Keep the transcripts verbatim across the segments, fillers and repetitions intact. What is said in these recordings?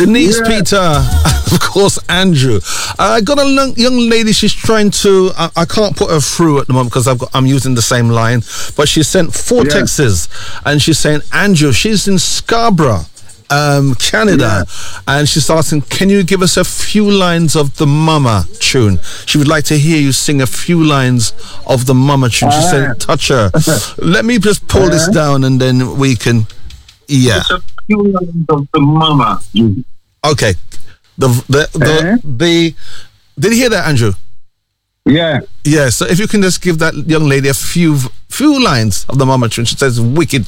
Denise, Yeah. Peter, of course, Andrew. I got a young, young lady. She's trying to. I, I can't put her through at the moment because I've got. I'm using the same line. But she sent four Yeah. texts, and she's saying, Andrew, she's in Scarborough, um, Canada, and she's asking, can you give us a few lines of the Mama tune? She would like to hear you sing a few lines of the Mama tune. She said, Alright. touch her. Let me just pull this Alright. down, and then we can. Yeah. It's a few lines of the Mama. Okay. The the the, Eh? the did you hear that, Andrew? Yeah. Yeah. So if you can just give that young lady a few few lines of the Mama tune, she says, "Wicked."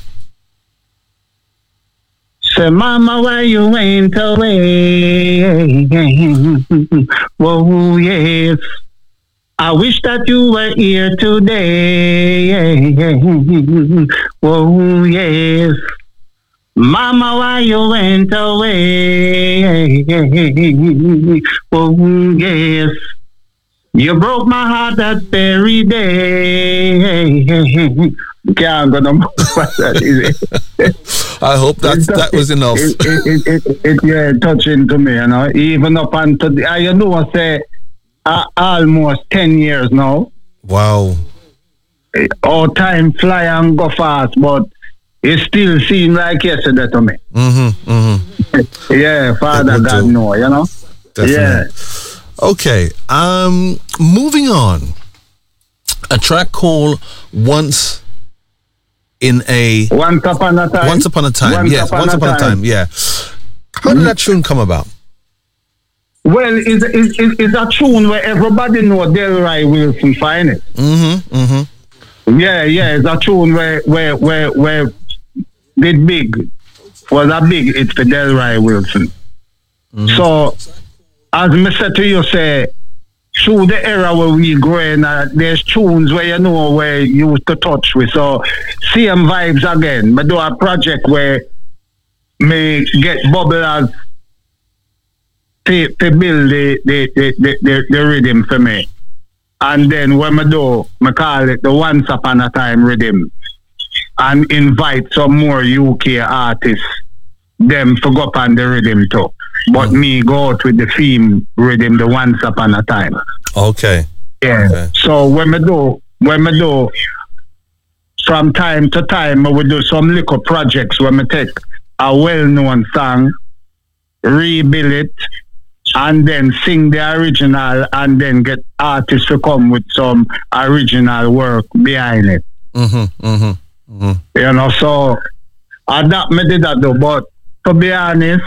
Say, Mama, why you went away? Whoa, yes. I wish that you were here today. Whoa, yes. Mama, why you went away? Oh, yes. You broke my heart that very day. Can't go no more. I hope that that was enough. It, it, it, it, it, yeah, touching to me, you know. Even up until, the, uh, you know, I say, uh, almost ten years now. Wow. All time fly and go fast, but it still seems like yesterday to me. Mm-hmm. Mm-hmm. Yeah, Father would God do. know, you know. Definitely. Yeah. Okay. Um. Moving on. A track called "Once in a Once upon a time. Once Upon a Time." Once yes. upon Once a upon a time. time. Yeah. How did that tune come about? Well, it's, it's, it's it's a tune where everybody know Delroy Wilson find it. Mm-hmm. Mm-hmm. Yeah, yeah, it's a tune where where where where did big was a big hit for Delroy Wilson. Mm-hmm. So as me said to you, say through the era where we growing, uh, there's tunes where you know where you used to touch with. So same vibes again. Me do a project where me get bubblers to, to build the the, the, the, the the rhythm for me. And then when I do, I call it the Once Upon a Time rhythm. And invite some more U K artists, them to go up on the rhythm too. But Mm. me go out with the theme rhythm, the Once Upon a Time. Okay. Yeah. Okay. So when I do, when I do, from time to time, I will do some little projects where I take a well-known song, rebuild it, and then sing the original, and then get artists to come with some original work behind it. Mm-hmm. Mm-hmm. Mm-hmm. You know, so I that me did that though, but to be honest,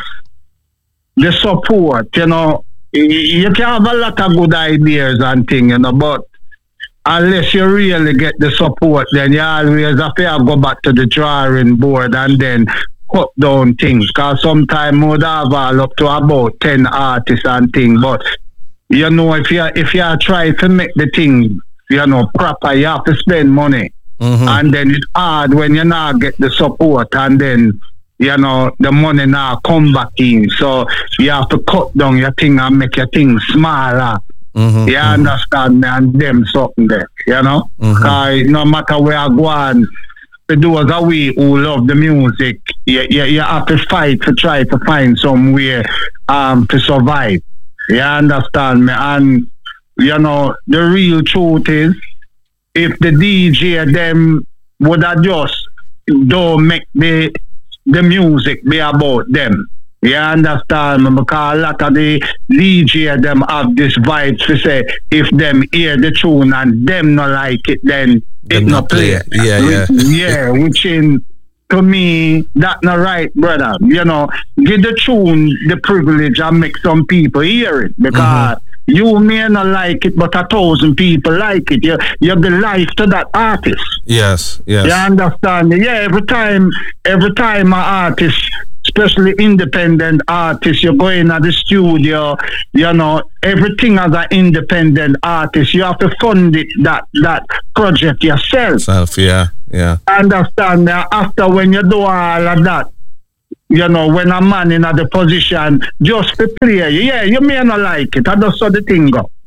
the support, you know, y- you can have a lot of good ideas and things, you know, but unless you really get the support, then you always have to go back to the drawing board and then cut down things. Because sometimes we would have all up to about ten artists and things, but you know, if you if you try to make the thing, you know, proper, you have to spend money. Mm-hmm. And then it's hard when you not get the support, and then you know the money now come back in. So you have to cut down your thing and make your thing smaller. Mm-hmm. You Mm-hmm. understand me? And them something there, you know. Mhm. Cause no matter where I go on, for those of we who love the music, you, you, you have to fight to try to find somewhere um to survive. You understand me? And you know the real truth is, if the D J them would have just don't make the the music be about them. You understand me? Because a lot of the D J them have this vibe to say if them hear the tune and them not like it, then Them it not not play play. it. Yeah, yeah. Yeah, which in to me that not right, brother. You know, give the tune the privilege and make some people hear it, because you may not like it, but a thousand people like it. You you give life to that artist. Yes. Yes. You understand? Yeah, every time, every time an artist, especially independent artists, you go in at the studio, you know, everything as an independent artist, you have to fund it, that that project yourself. Self. Yeah. Yeah. Understand me? After when you do all of that, you know, when a man in the position just to play, yeah, you may not like it. I just saw the thing go.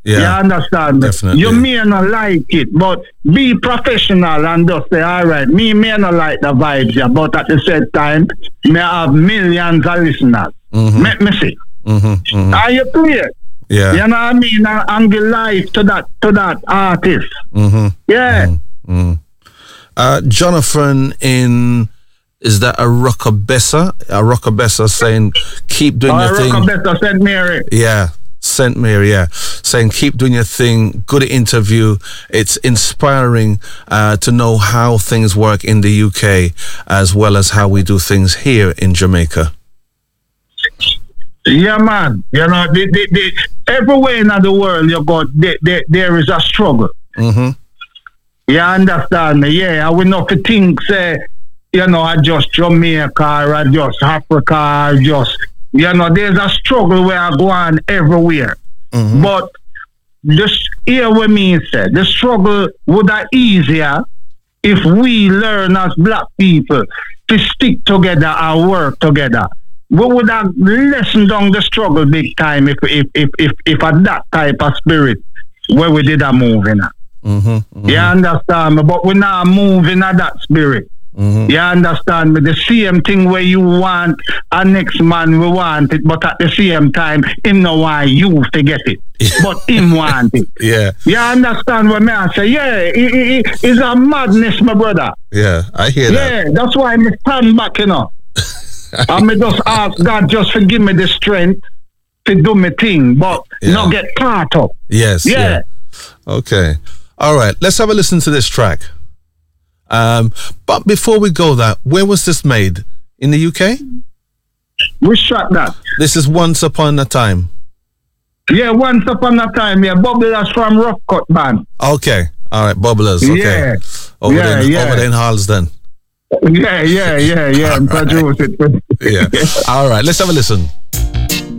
Yeah, you understand me? definitely. You may not like it, but be professional and just say, all right, me may not like the vibes, yeah, but at the same time, me have millions of listeners. Mm-hmm. Let me see. Mm-hmm, mm-hmm. Are you clear? Yeah. You know what I mean? And, and give life to that to that artist. Mm-hmm. Yeah. Mm-hmm. Uh, Jonathan in, is that a Rockabessa? A Rockabessa saying, keep doing Or your thing. Rockabessa Saint Mary. Yeah, Saint Mary, yeah. Saying, keep doing your thing. Good interview. It's inspiring uh, to know how things work in the U K as well as how we do things here in Jamaica. Yeah, man. You know, the, the, the, everywhere in the world you go, the, the, there is a struggle. Mm-hmm. You understand me? Yeah, I will not think, say, you know, I just Jamaica or I just Africa or just, you know, there's a struggle where I go on everywhere. Mm-hmm. But just hear what me say, the struggle would be easier if we learn as black people to stick together and work together. We would have lessened down the struggle big time if if if if, if at that type of spirit where we did a move in. Mm-hmm, mm-hmm. You understand me? But we're not moving at that spirit. Mm-hmm. You understand me? The same thing where you want a next man, we want it, but at the same time, him no want you to get it. But him want it. Yeah. You understand what me I say? Yeah, it, it, it, it's a madness, my brother. Yeah, I hear that. Yeah, that's why I stand back, you know. I may just ask God just to give me the strength to do my thing, but Yeah. not get caught up. Yes. Yeah. Yeah. Okay. All right. Let's have a listen to this track. Um, but before we go, that where was this made? In the U K? We shot that. This is Once Upon a Time. Yeah, once upon a time, yeah, Bubblers from Rough Cut Band. Okay. All right. Bubblers. Okay. Yeah. Over Yeah, there, yeah. over there in Harlesden. Yeah, yeah, yeah, yeah. All right. Produce it. Yeah. All right. Let's have a listen.